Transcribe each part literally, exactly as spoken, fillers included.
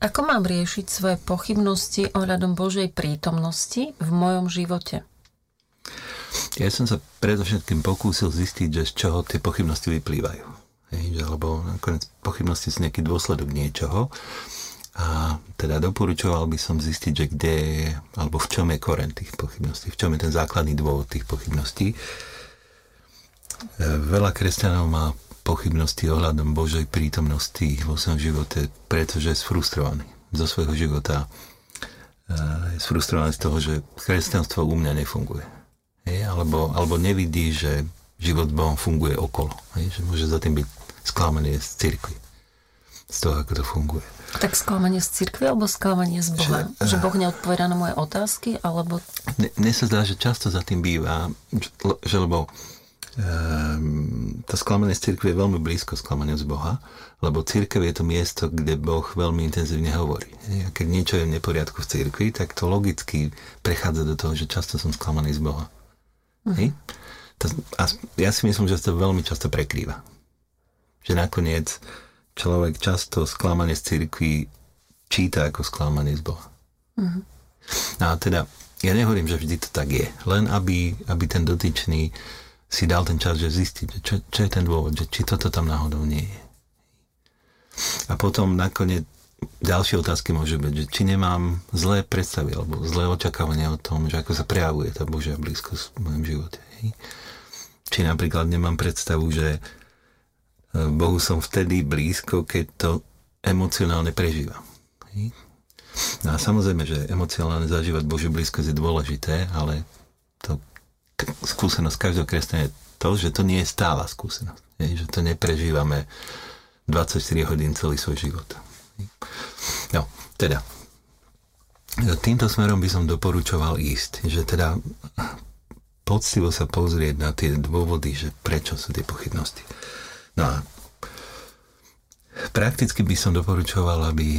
Ako mám riešiť svoje pochybnosti ohľadom Božej prítomnosti v mojom živote? Ja som sa predovšetkým pokúsil zistiť, že z čoho tie pochybnosti vyplývajú. Hej, že, lebo nakoniec pochybnosti sú nejaký dôsledok niečoho. A teda doporučoval by som zistiť, že kde je, alebo v čom je koreň tých pochybností, v čom je ten základný dôvod tých pochybností. Veľa kresťanov má pochybnosti ohľadom Božej prítomnosti vo svojom živote, pretože je sfrustrovaný zo svojho života. Je sfrustrovaný z toho, že kresťanstvo u mňa nefunguje. Hej, alebo, alebo nevidí, že život s Bohom funguje okolo. Hej, že môže za tým byť sklamaný z cirkvi. Z toho, ako to funguje. Tak sklamanie z cirkvi alebo sklamanie z Boha? Že, že Boh neodpovedá na moje otázky? Alebo... Mne sa zdá, že často za tým býva, že lebo um, to sklamanie z cirkvi je veľmi blízko sklamanie z Boha, lebo cirkev je to miesto, kde Boh veľmi intenzívne hovorí. A keď niečo je v neporiadku v cirkvi, tak to logicky prechádza do toho, že často som sklamaný z Boha. Uh-huh. To, a ja si myslím, že to veľmi často prekrýva. Že nakoniec človek často sklamanie z cirkvi číta ako sklamanie z Boha. Uh-huh. A teda, ja nehovorím, že vždy to tak je, len aby, aby ten dotyčný si dal ten čas, že zistiť, čo, čo je ten dôvod, že či toto tam náhodou nie je. A potom nakoniec ďalšie otázky môžu byť, že či nemám zlé predstavy alebo zlé očakávania o tom, že ako sa prejavuje tá Božia blízkosť v mojom živote. Hej? Či napríklad nemám predstavu, že Bohu som vtedy blízko, keď to emocionálne prežívam. Hej? No a samozrejme, že emocionálne zažívať Božiu blízkosť je dôležité, ale to skúsenosť každého kresťana je to, že to nie je stála skúsenosť. Hej? Že to neprežívame dvadsaťštyri hodín celý svoj život. Hej? No, teda týmto smerom by som doporučoval ísť, že teda poctivo sa pozrieť na tie dôvody, že prečo sú tie pochybnosti. No a prakticky by som doporučoval, aby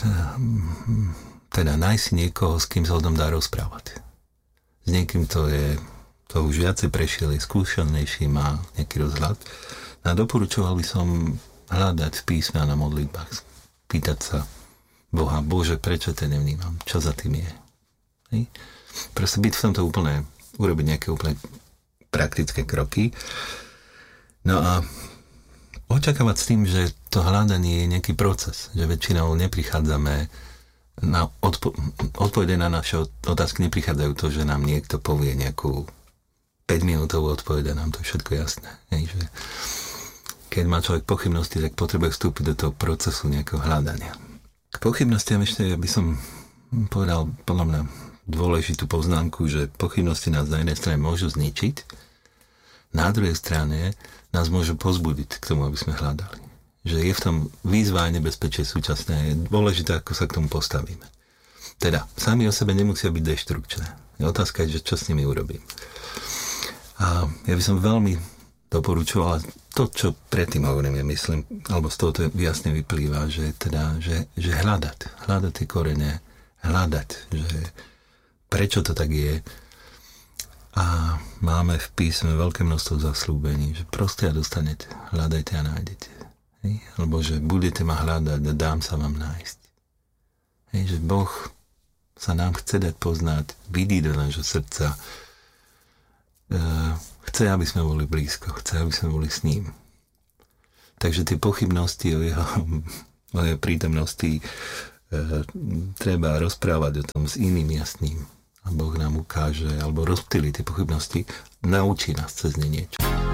teda nájsť niekoho, s kým sa o tom dá rozprávať. S niekým, to je to už viacej prešiel, je skúšanejší, má nejaký rozhľad. A doporučoval by som hľadať v písme a na modlitbách. Pýtať sa Boha, Bože, prečo to nevnímam? Čo za tým je? Hej? Proste byť v tomto úplne, urobiť nejaké úplne praktické kroky. No a očakávať s tým, že to hľadanie je nejaký proces, že väčšinou neprichádzame na odpo- odpovede na naše otázky neprichádzajú to, že nám niekto povie nejakú päťminútovú odpoveď a nám to je všetko jasné. Hej, že keď má človek pochybnosti, tak potrebuje vstúpiť do toho procesu nejakého hľadania. K pochybnostiam ešte ja by som povedal podľa mňa dôležitú poznámku, že pochybnosti nás na jednej strane môžu zničiť, na druhej strane nás môžu pozbudiť k tomu, aby sme hľadali. Že je v tom výzva a nebezpečie súčasné. Je dôležité, ako sa k tomu postavíme. Teda, sami o sebe nemusia byť deštrukčné. Otázka je, že čo s nimi urobím. A ja by som veľmi doporučoval to, čo predtým hovorím, ja myslím, alebo z toho to jasne vyplýva, že teda, že, že hľadať. Hľadať tie korene. Hľadať, že prečo to tak je. A máme v písme veľké množstvo zasľúbení, že proste a dostanete, hľadajte a nájdete. Hej? Alebo že budete ma hľadať a dám sa vám nájsť. Hej? Že Boh sa nám chce dať poznať, vidí do nášho srdca, e, chce, aby sme boli blízko, chce, aby sme boli s ním. Takže tie pochybnosti o jeho, o jeho prítomnosti e, treba rozprávať o tom s iným jasným. A Boh nám ukáže, alebo rozptýli tie pochybnosti, naučí nás cez ne niečo.